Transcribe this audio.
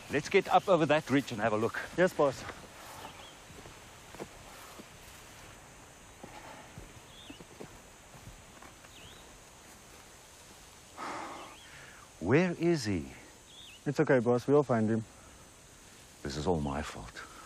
Let's get up over that ridge and have a look. Yes, boss. Where is he? It's okay, boss. We'll find him. This is all my fault.